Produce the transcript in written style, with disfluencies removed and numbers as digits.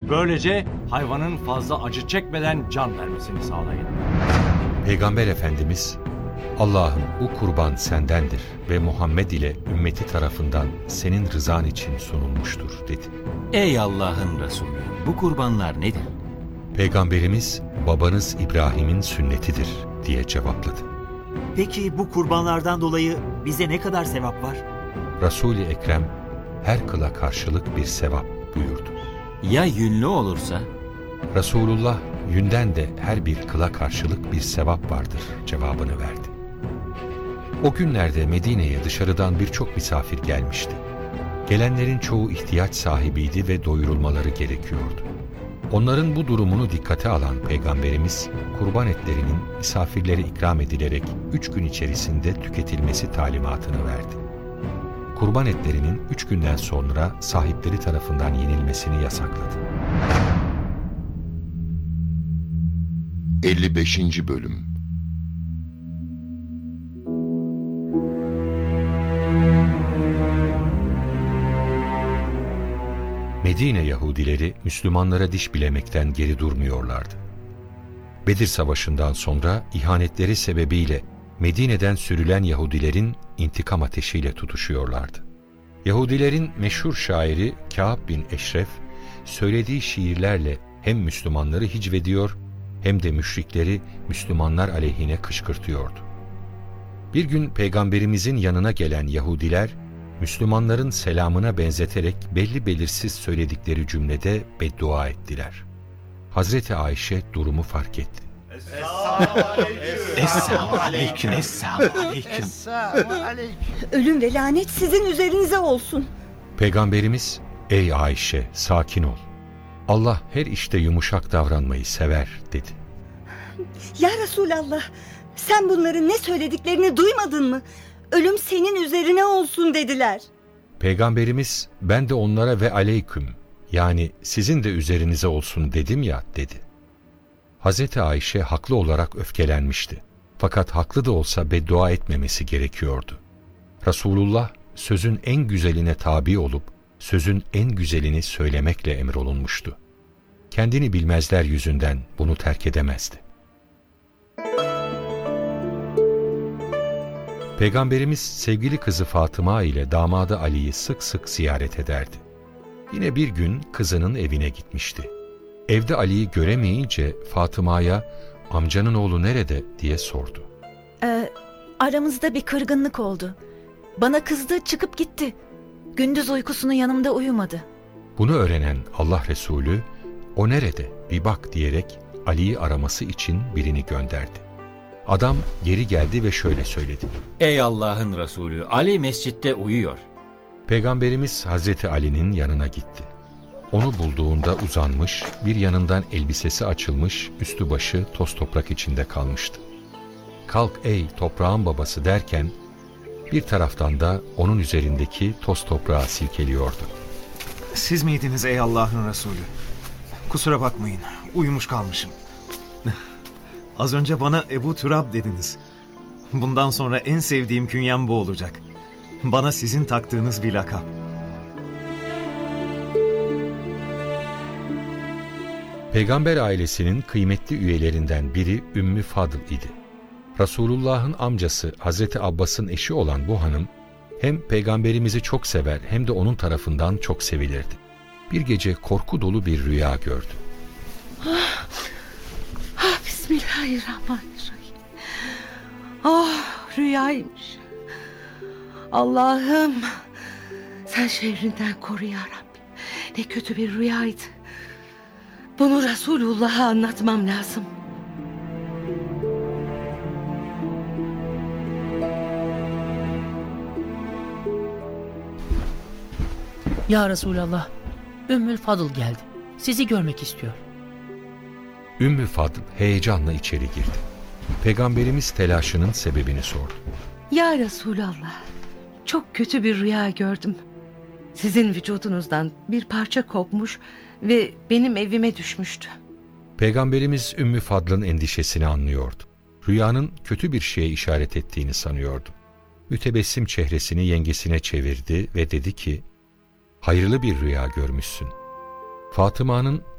Böylece hayvanın fazla acı çekmeden can vermesini sağlayın. Peygamber Efendimiz, Allah'ım bu kurban sendendir ve Muhammed ile ümmeti tarafından senin rızan için sunulmuştur dedi. Ey Allah'ın Resulü, bu kurbanlar nedir? Peygamberimiz, babanız İbrahim'in sünnetidir diye cevapladı. Peki bu kurbanlardan dolayı bize ne kadar sevap var? Resul-i Ekrem, her kıla karşılık bir sevap buyurdu. Ya yünlü olursa? Resulullah, yünden de her bir kıla karşılık bir sevap vardır cevabını verdi. O günlerde Medine'ye dışarıdan birçok misafir gelmişti. Gelenlerin çoğu ihtiyaç sahibiydi ve doyurulmaları gerekiyordu. Onların bu durumunu dikkate alan Peygamberimiz, kurban etlerinin misafirlere ikram edilerek 3 gün içerisinde tüketilmesi talimatını verdi. Kurban etlerinin 3 günden sonra sahipleri tarafından yenilmesini yasakladı. 55. Bölüm. Medine Yahudileri Müslümanlara diş bilemekten geri durmuyorlardı. Bedir Savaşı'ndan sonra ihanetleri sebebiyle Medine'den sürülen Yahudilerin intikam ateşiyle tutuşuyorlardı. Yahudilerin meşhur şairi Kâb bin Eşref, söylediği şiirlerle hem Müslümanları hicvediyor hem de müşrikleri Müslümanlar aleyhine kışkırtıyordu. Bir gün Peygamberimizin yanına gelen Yahudiler, Müslümanların selamına benzeterek belli belirsiz söyledikleri cümlede beddua ettiler. Hazreti Ayşe durumu fark etti. Esselamualeyküm. Ölüm ve lanet sizin üzerinize olsun. Peygamberimiz, ey Ayşe sakin ol. Allah her işte yumuşak davranmayı sever dedi. Ya Resulallah, sen bunların ne söylediklerini duymadın mı? Ölüm senin üzerine olsun dediler. Peygamberimiz, ben de onlara ve aleyküm, yani sizin de üzerinize olsun dedim ya dedi. Hazreti Ayşe haklı olarak öfkelenmişti. Fakat haklı da olsa beddua etmemesi gerekiyordu. Resulullah sözün en güzeline tabi olup sözün en güzelini söylemekle emrolunmuştu. Kendini bilmezler yüzünden bunu terk edemezdi. Peygamberimiz sevgili kızı Fatıma ile damadı Ali'yi sık sık ziyaret ederdi. Yine bir gün kızının evine gitmişti. Evde Ali'yi göremeyince Fatıma'ya amcanın oğlu nerede diye sordu. Aramızda bir kırgınlık oldu. Bana kızdı, çıkıp gitti. Gündüz uykusunu yanımda uyumadı. Bunu öğrenen Allah Resulü, o nerede bir bak diyerek Ali'yi araması için birini gönderdi. Adam geri geldi ve şöyle söyledi. Ey Allah'ın Resulü, Ali mescitte uyuyor. Peygamberimiz Hazreti Ali'nin yanına gitti. Onu bulduğunda uzanmış, bir yanından elbisesi açılmış, üstü başı toz toprak içinde kalmıştı. Kalk ey toprağın babası derken, bir taraftan da onun üzerindeki toz toprağı silkeliyordu. Siz miydiniz ey Allah'ın Resulü? Kusura bakmayın, uyumuş kalmışım. Az önce bana Ebu Turab dediniz. Bundan sonra en sevdiğim künyem bu olacak. Bana sizin taktığınız bir lakap. Peygamber ailesinin kıymetli üyelerinden biri Ümmü Fadıl idi. Resulullah'ın amcası Hazreti Abbas'ın eşi olan bu hanım, hem Peygamberimizi çok sever hem de onun tarafından çok sevilirdi. Bir gece korku dolu bir rüya gördü. Bismillahirrahmanirrahim. Rüyaymış. Allah'ım, sen şerrinden koru ya Rabbi. Ne kötü bir rüyaydı. Bunu Resulullah'a anlatmam lazım. Ya Resulallah, Ümmül Fadıl geldi. Sizi görmek istiyor. Ümmü Fadıl heyecanla içeri girdi. Peygamberimiz telaşının sebebini sordu. Ya Resulallah, çok kötü bir rüya gördüm. Sizin vücudunuzdan bir parça kopmuş ve benim evime düşmüştü. Peygamberimiz Ümmü Fadıl'ın endişesini anlıyordu. Rüyanın kötü bir şeye işaret ettiğini sanıyordu. Mütebessim çehresini yengesine çevirdi ve dedi ki, hayırlı bir rüya görmüşsün. Fatıma'nın